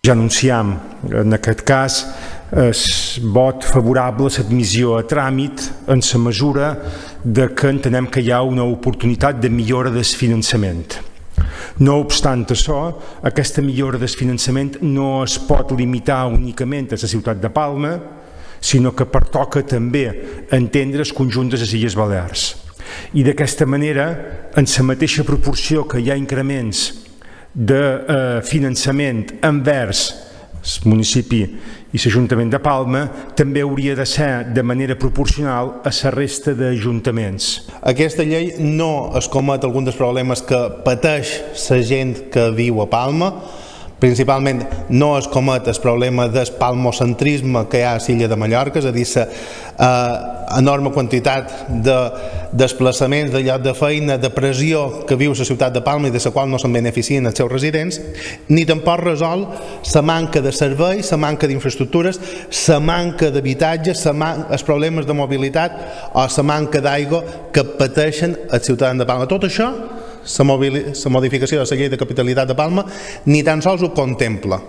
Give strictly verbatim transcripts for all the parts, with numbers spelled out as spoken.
Ja anunciam, en aquest cas, el vot favorable a l'admissió a tràmit en la mesura de que entenem que hi ha una oportunitat de millora del finançament. No obstant això, aquesta millora del finançament no es pot limitar únicament a la ciutat de Palma, sinó que pertoca també entendre el conjunt de les Illes Balears. I d'aquesta manera, en la mateixa proporció que hi ha increments de eh, finançament envers el municipi i l'Ajuntament de Palma, també hauria de ser de manera proporcional a la resta d'ajuntaments. Aquesta llei no es comet alguns dels problemes que pateix la gent que viu a Palma. Principalment no es comet el problema del palmocentrisme que hi ha a l'illa de Mallorca, és a dir, la enorme quantitat de desplaçaments de lloc de feina, de pressió que viu la ciutat de Palma i de la qual no se'n beneficien els seus residents, ni tampoc resol la manca de serveis, la manca d'infraestructures, la manca d'habitatge, els problemes de mobilitat o la manca d'aigua que pateixen els ciutadans de Palma. Tot això, la modificació de la llei de capitalitat de Palma ni tan sols ho contempla.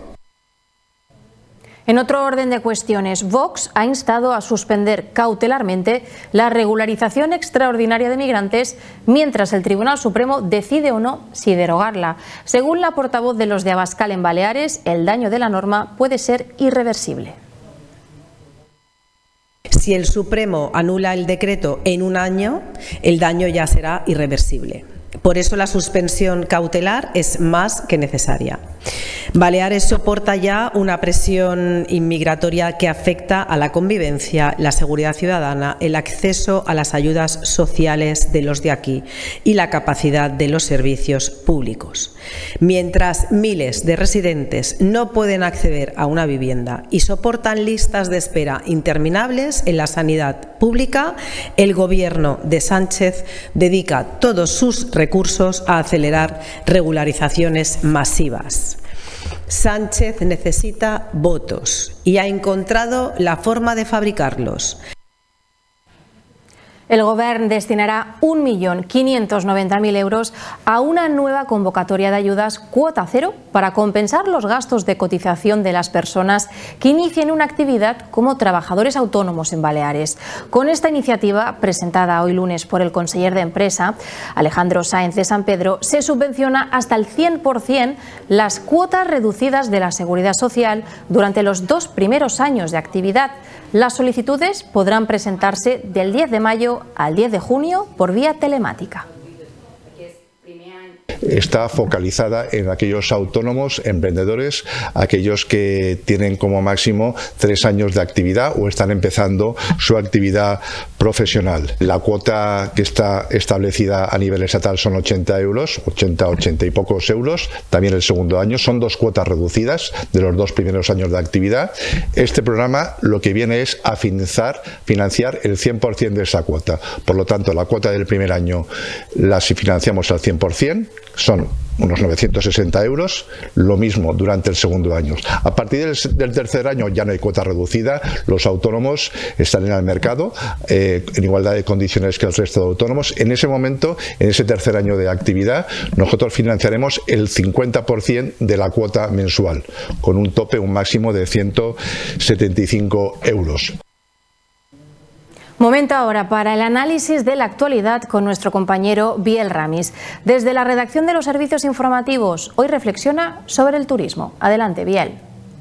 En otro orden de cuestiones, Vox ha instado a suspender cautelarmente la regularización extraordinaria de migrantes mientras el Tribunal Supremo decide o no si derogarla. Según la portavoz de los de Abascal en Baleares, el daño de la norma puede ser irreversible. Si el Supremo anula el decreto en un año, el daño ya será irreversible. Por eso la suspensión cautelar es más que necesaria. Baleares soporta ya una presión inmigratoria que afecta a la convivencia, la seguridad ciudadana, el acceso a las ayudas sociales de los de aquí y la capacidad de los servicios públicos. Mientras miles de residentes no pueden acceder a una vivienda y soportan listas de espera interminables en la sanidad pública, el Gobierno de Sánchez dedica todos sus recursos a acelerar regularizaciones masivas. Sánchez necesita votos y ha encontrado la forma de fabricarlos. El Govern destinará un millón quinientos noventa mil euros a una nueva convocatoria de ayudas cuota cero para compensar los gastos de cotización de las personas que inicien una actividad como trabajadores autónomos en Baleares. Con esta iniciativa, presentada hoy lunes por el conseller de Empresa, Alejandro Sáenz de San Pedro, se subvenciona hasta el cien por cien las cuotas reducidas de la Seguridad Social durante los dos primeros años de actividad. Las solicitudes podrán presentarse del diez de mayo al diez de junio por vía telemática. Está focalizada en aquellos autónomos, emprendedores, aquellos que tienen como máximo tres años de actividad o están empezando su actividad profesional. La cuota que está establecida a nivel estatal son ochenta euros, ochenta, ochenta y pocos euros. También el segundo año son dos cuotas reducidas de los dos primeros años de actividad. Este programa lo que viene es a financiar, financiar el cien por cien de esa cuota. Por lo tanto, la cuota del primer año la financiamos al cien por cien. Son unos novecientos sesenta euros, lo mismo durante el segundo año. A partir del, del tercer año ya no hay cuota reducida, los autónomos están en el mercado eh, en igualdad de condiciones que el resto de autónomos. En ese momento, en ese tercer año de actividad, nosotros financiaremos el cincuenta por cien de la cuota mensual, con un tope, un máximo de ciento setenta y cinco euros. Momento ahora para el análisis de la actualidad con nuestro compañero Biel Ramis. Desde la redacción de los servicios informativos, hoy reflexiona sobre el turismo. Adelante, Biel.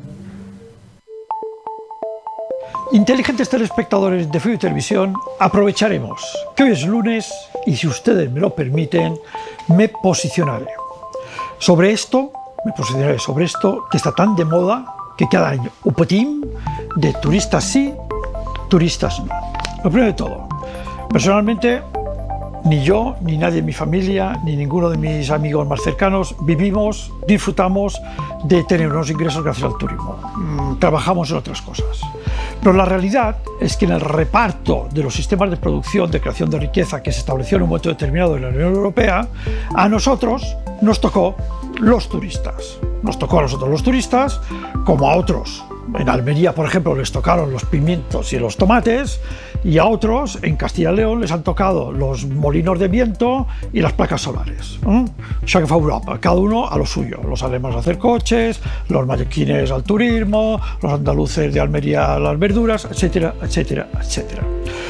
Inteligentes telespectadores de Fibio Televisión, aprovecharemos que hoy es lunes y, si ustedes me lo permiten, me posicionaré sobre esto, me posicionaré sobre esto que está tan de moda que cada año un potín de turistas sí, turistas no. Lo primero de todo, personalmente, ni yo, ni nadie en mi familia, ni ninguno de mis amigos más cercanos vivimos, disfrutamos de tener unos ingresos gracias al turismo. Mm, trabajamos en otras cosas. Pero la realidad es que en el reparto de los sistemas de producción, de creación de riqueza que se estableció en un momento determinado en la Unión Europea, a nosotros nos tocó los turistas. Nos tocó a nosotros los turistas, como a otros En Almería, por ejemplo, les tocaron los pimientos y los tomates, y a otros, en Castilla y León, les han tocado los molinos de viento y las placas solares. ¿eh? Això que fa Europa, cada uno a lo suyo. Los alemanes a hacer coches, los mallorquines al turismo, los andaluces de Almería a las verduras, etcétera, etcétera, etcétera.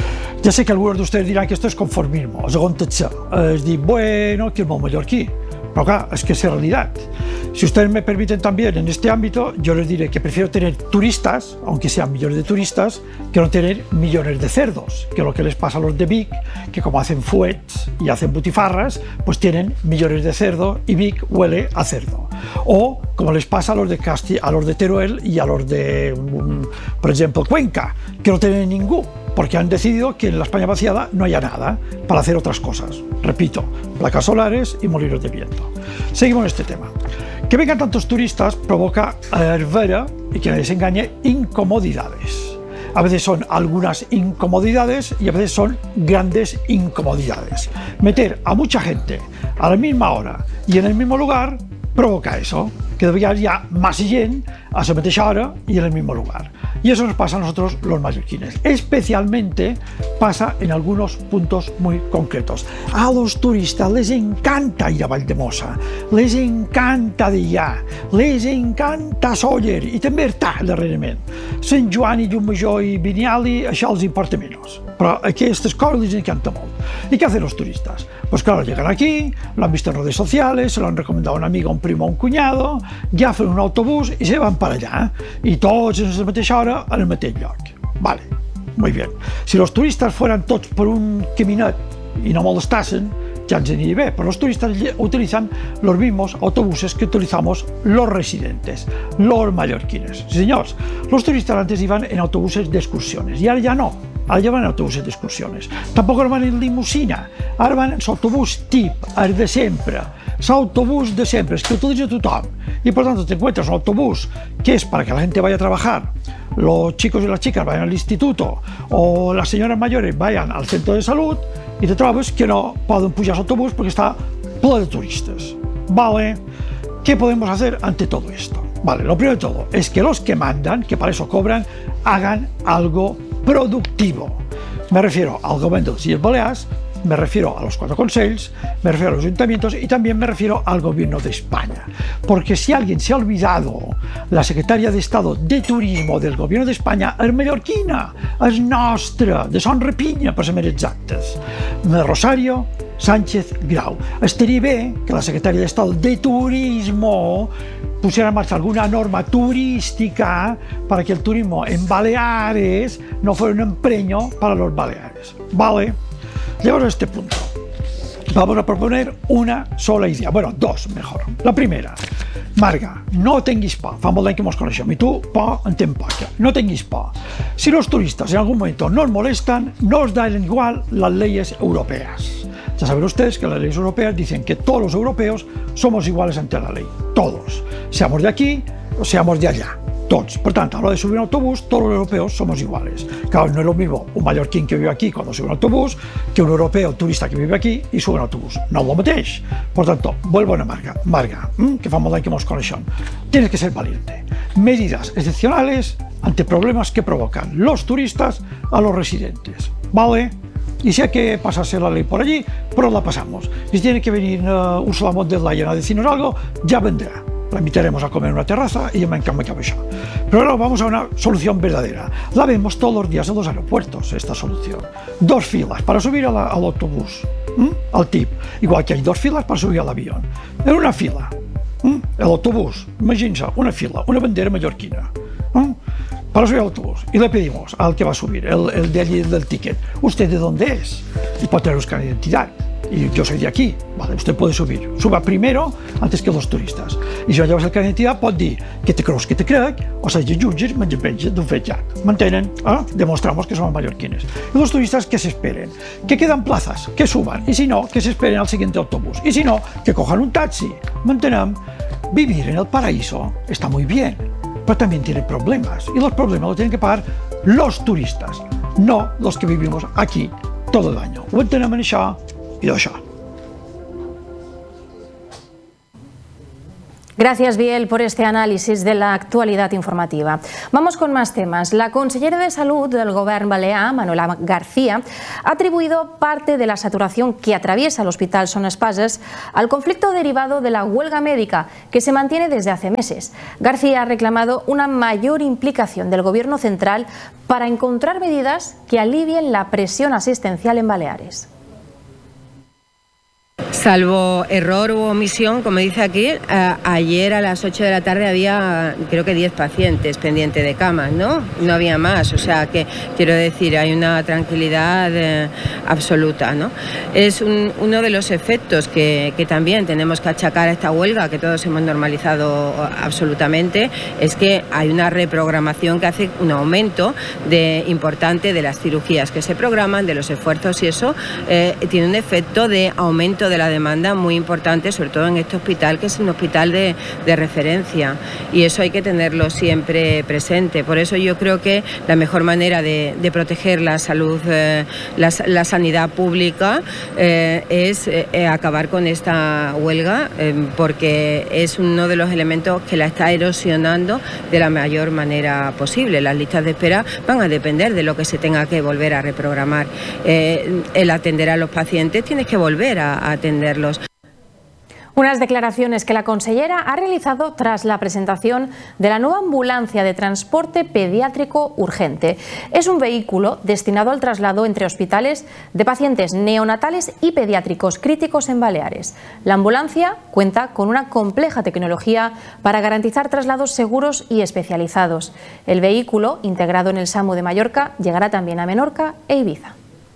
Ya sé que algunos de ustedes dirán que esto es conformismo, es gontatge, es dir, bueno, que el món mallorquí. Pero claro, es que es realidad. Si ustedes me permiten también en este ámbito, yo les diré que prefiero tener turistas, aunque sean millones de turistas, que no tener millones de cerdos, que lo que les pasa a los de Vic, que como hacen fuets y hacen butifarras, pues tienen millones de cerdo y Vic huele a cerdo. O como les pasa a los de Castilla, a los de Teruel y a los de, por ejemplo, Cuenca, que no tienen ningún, porque han decidido que en la España vaciada no haya nada para hacer otras cosas. Repito, placas solares y molinos de viento. Seguimos en este tema. Que vengan tantos turistas provoca hervera y que nadie se engañe, incomodidades. A veces son algunas incomodidades y a veces son grandes incomodidades. Meter a mucha gente a la misma hora y en el mismo lugar provoca eso, que debería haber ya más gente a la mateixa hora y en el mismo lugar. Y eso nos pasa a nosotros los mallorquines. Especialmente pasa en algunos puntos muy concretos. A los turistas les encanta ir a Valldemossa, les encanta Deià, les encanta Sóller i també Artà, darrerament. Sant Joan i Llucmajor i Vinyali, això els importa menys. Pero estas cosas les encanta molt. ¿Y qué hacen los turistas? Pues claro, llegan aquí, lo han visto en redes sociales, se lo han recomendado a un amigo, a un primo, a un cuñado, ya hacen un autobús y se van para allá. Y todos en la mateixa hora en el mateix lloc. Vale, muy bien. Si los turistas fueran todos por un caminet y no molestasen, ya ens aniria bé, pero los turistas utilizan los mismos autobuses que utilizamos los residentes, los mallorquines. Sí, señores, los turistas antes iban en autobuses de excursiones y ahora ya no. Ahora ya van en autobuses de excursiones. Tampoco van en limusina. Ahora van en autobús tip, el de siempre. Es autobús de siempre, es que utiliza tothom. Y por tanto te encuentras un autobús que es para que la gente vaya a trabajar, los chicos y las chicas vayan al instituto o las señoras mayores vayan al centro de salud y te trobes que no poden pujar al autobús porque está ple de turistas. Vale, ¿qué podemos hacer ante todo esto? Vale, lo primero de todo es que los que mandan, que para eso cobran, hagan algo productivo. Me refiero al gobierno de las Illes Balears, me refiero a los cuatro consells, me refiero a los ayuntamientos y también me refiero al gobierno de España. Porque si alguien se ha olvidado, la secretaria de Estado de Turismo del gobierno de España es mallorquina, es nostra, de Son Repinya, per ser més exactes, de Rosario Sánchez Grau. Estaria bé que la secretaria de Estado de Turismo pusiera en marcha alguna norma turística para que el turismo en Baleares no fuera un empreño para los baleares. Vale. Llegados a este punto, vamos a proponer una sola idea, bueno, dos mejor. La primera, Marga, no tenguis por, fa molt d'any que mos coneixem, i tu, por, en ten poca, no tenguis por. Si los turistas en algún momento nos molestan, nos dan igual las leyes europeas. Ya saben ustedes que las leyes europeas dicen que todos los europeos somos iguales ante la ley, todos, seamos de aquí o seamos de allá. Todos. Por tanto, a la hora de subir un autobús, todos los europeos somos iguales. Claro, no es lo mismo un mallorquín que vive aquí cuando sube un autobús que un europeo turista que vive aquí y sube un autobús. No es lo mateix. Por tanto, vuelvo a una marca. Marga, ¿m? que fa molt d'any que mos coneixem. Tienes que ser valiente. Medidas excepcionales ante problemas que provocan los turistas a los residentes. ¿Vale? Y si hay que pasarse la ley por allí, pues la pasamos. Y si tiene que venir uh, Ursula von der Leyen a decirnos algo, ya vendrá. La invitaremos a comer en una terraza y yo me encanta eso. Pero ahora vamos a una solución verdadera. La vemos todos los días en los aeropuertos, esta solución. Dos filas para subir a la, al autobús, ¿m? al tip. Igual que hay dos filas para subir al avión. En una fila, ¿m? el autobús, imagínense, una fila, una bandera mallorquina. ¿m? Para subir al autobús. Y le pedimos al que va a subir, el, el de allí del ticket, ¿usted de dónde es? Y puede tener buscar identidad. Y yo soy de aquí, vale, usted puede subir. Suba primero antes que los turistas. Y si no llevas el carnet d'identitat, pot dir que te creus que te crec, o sea, jutges, me penja d'un fet llarg. ¿M'entenen? ¿Ah? Demostramos que somos mallorquines. Y los turistas que se esperen, que quedan plazas, que suban. Y si no, que se esperen al siguiente autobús. Y si no, que cojan un taxi. ¿M'entenen? Vivir en el paraíso está muy bien, pero también tiene problemas. Y los problemas los tienen que pagar los turistas, no los que vivimos aquí todo el año. Ho entenem en això? I d'això. Gracias, Biel, por este análisis de la actualidad informativa. Vamos con más temas. La consellera de Salud del Govern balear, Manuela García, ha atribuido parte de la saturación que atraviesa el Hospital Son Espases al conflicto derivado de la huelga médica que se mantiene desde hace meses. García ha reclamado una mayor implicación del Gobierno central para encontrar medidas que alivien la presión asistencial en Baleares. Salvo error u omisión, como dice aquí, eh, ayer a las ocho de la tarde había creo que diez pacientes pendientes de camas, ¿no? No había más, o sea que quiero decir, hay una tranquilidad eh, absoluta, ¿no? Es un, uno de los efectos que, que también tenemos que achacar a esta huelga, que todos hemos normalizado absolutamente, es que hay una reprogramación que hace un aumento de, importante de las cirugías que se programan, de los esfuerzos, y eso eh, tiene un efecto de aumento de la demanda muy importante, sobre todo en este hospital, que es un hospital de, de referencia, y eso hay que tenerlo siempre presente. Por eso yo creo que la mejor manera de, de proteger la salud, eh, la, la sanidad pública, eh, es eh, acabar con esta huelga, eh, porque es uno de los elementos que la está erosionando de la mayor manera posible. Las listas de espera van a depender de lo que se tenga que volver a reprogramar. Eh, el atender a los pacientes tienes que volver a, a atenderlos. Unas declaraciones que la consellera ha realizado tras la presentación de la nueva ambulancia de transporte pediátrico urgente. Es un vehículo destinado al traslado entre hospitales de pacientes neonatales y pediátricos críticos en Baleares. La ambulancia cuenta con una compleja tecnología para garantizar traslados seguros y especializados. El vehículo, integrado en el SAMU de Mallorca, llegará también a Menorca e Ibiza.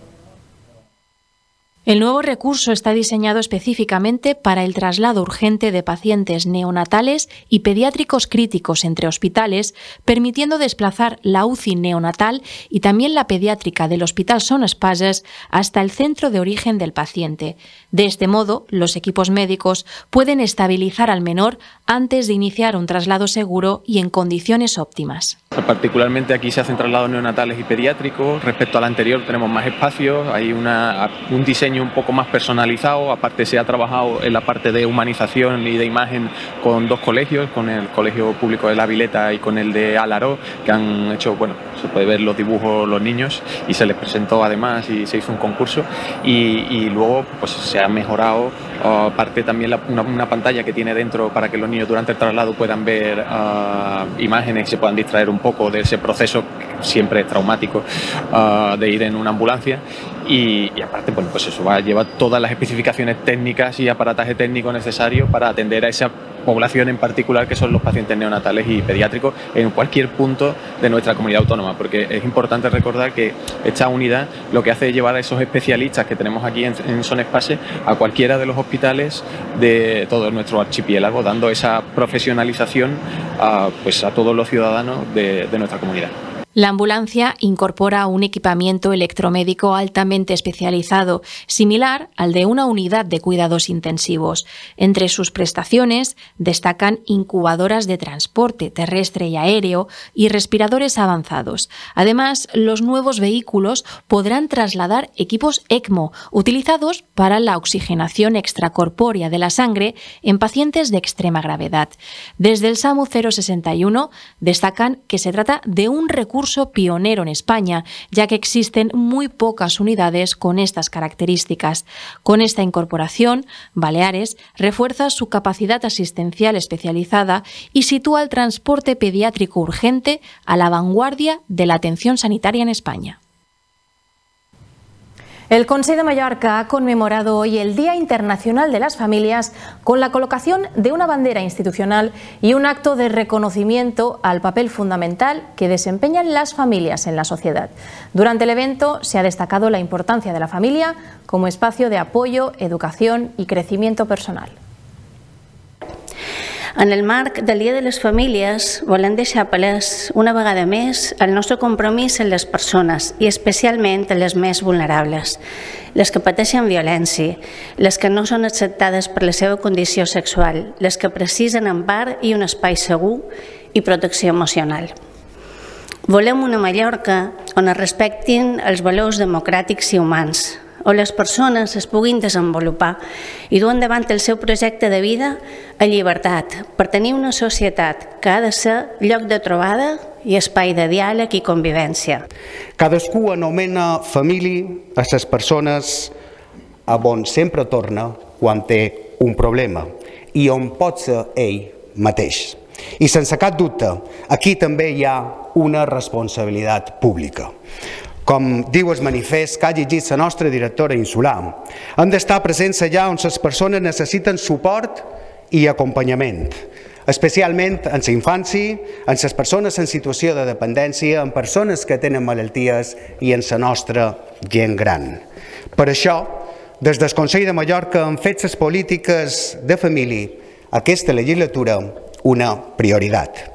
El nuevo recurso está diseñado específicamente para el traslado urgente de pacientes neonatales y pediátricos críticos entre hospitales, permitiendo desplazar la U C I neonatal y también la pediátrica del Hospital Son Espases hasta el centro de origen del paciente. De este modo, los equipos médicos pueden estabilizar al menor antes de iniciar un traslado seguro y en condiciones óptimas. Particularmente aquí se hacen traslados neonatales y pediátricos. Respecto al anterior tenemos más espacios, hay una, un diseño un poco más personalizado. Aparte se ha trabajado en la parte de humanización y de imagen con dos colegios, con el Colegio Público de La Vileta y con el de Alaró, que han hecho, bueno, se puede ver los dibujos los niños y se les presentó además y se hizo un concurso, y, y luego pues se ha mejorado aparte también la, una, una pantalla que tiene dentro para que los niños durante el traslado puedan ver uh, imágenes y se puedan distraer un poco de ese proceso que siempre es traumático uh, de ir en una ambulancia. Y, y aparte, bueno, pues eso va a llevar todas las especificaciones técnicas y aparataje técnico necesario para atender a esa población en particular, que son los pacientes neonatales y pediátricos en cualquier punto de nuestra comunidad autónoma, porque es importante recordar que esta unidad lo que hace es llevar a esos especialistas que tenemos aquí en, en Son Espases a cualquiera de los hospitales de todo nuestro archipiélago, dando esa profesionalización a, pues, a todos los ciudadanos de, de nuestra comunidad. La ambulancia incorpora un equipamiento electromédico altamente especializado, similar al de una unidad de cuidados intensivos. Entre sus prestaciones destacan incubadoras de transporte terrestre y aéreo y respiradores avanzados. Además, los nuevos vehículos podrán trasladar equipos ECMO, utilizados para la oxigenación extracorpórea de la sangre en pacientes de extrema gravedad. Desde el SAMU cero sesenta y uno destacan que se trata de un recurso pionero en España, ya que existen muy pocas unidades con estas características. Con esta incorporación, Baleares refuerza su capacidad asistencial especializada y sitúa el transporte pediátrico urgente a la vanguardia de la atención sanitaria en España. El Consell de Mallorca ha conmemorado hoy el Día Internacional de las Familias con la colocación de una bandera institucional y un acto de reconocimiento al papel fundamental que desempeñan las familias en la sociedad. Durante el evento se ha destacado la importancia de la familia como espacio de apoyo, educación y crecimiento personal. En el marc del Dia de les Famílies volem deixar palès una vegada més el nostre compromís en les persones i especialment en les més vulnerables, les que pateixen violència, les que no són acceptades per la seva condició sexual, les que precisen empar i un espai segur i protecció emocional. Volem una Mallorca on es respectin els valors democràtics i humans, on les persones es puguin desenvolupar i dur endavant el seu projecte de vida a llibertat, per tenir una societat que ha de ser lloc de trobada i espai de diàleg i convivència. Cadascú anomena família a les persones a on sempre torna quan té un problema i on pot ser ell mateix. I sense cap dubte, aquí també hi ha una responsabilitat pública. Com diu el manifest que ha llegit la nostra directora insular, hem d'estar presents allà on les persones necessiten suport i acompanyament, especialment en la infància, en les persones en situació de dependència, en persones que tenen malalties i en la nostra gent gran. Per això, des del Consell de Mallorca hem fet les polítiques de família aquesta legislatura una prioritat.